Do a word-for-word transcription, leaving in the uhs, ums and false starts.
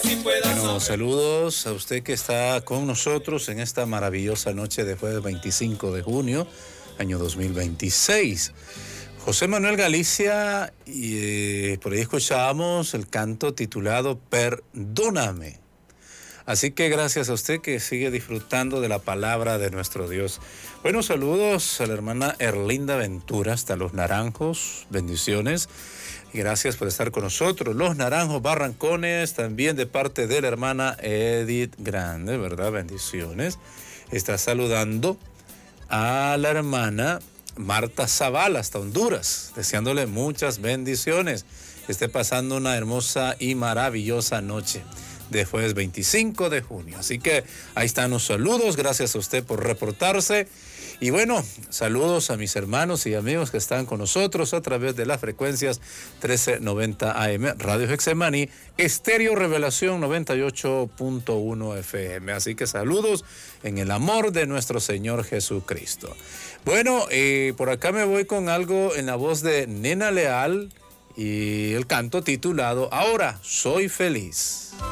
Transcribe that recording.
Bueno, saludos a usted que está con nosotros en esta maravillosa noche de jueves veinticinco de junio, año dos mil veintiséis. José Manuel Galicia, y eh, por ahí escuchábamos el canto titulado Perdóname. Así que gracias a usted que sigue disfrutando de la palabra de nuestro Dios. Bueno, saludos a la hermana Erlinda Ventura, hasta Los Naranjos, bendiciones. Y gracias por estar con nosotros. Los Naranjos Barrancones, también de parte de la hermana Edith Grande, ¿verdad? Bendiciones. Está saludando a la hermana Marta Zavala, hasta Honduras, deseándole muchas bendiciones. Esté pasando una hermosa y maravillosa noche de jueves veinticinco de junio. Así que ahí están los saludos, gracias a usted por reportarse. Y bueno, saludos a mis hermanos y amigos que están con nosotros a través de las frecuencias trece noventa A M, Radio Getsemaní, Estéreo Revelación noventa y ocho punto uno F M. Así que saludos en el amor de nuestro Señor Jesucristo. Bueno, eh, por acá me voy con algo en la voz de Nena Leal y el canto titulado Ahora soy feliz.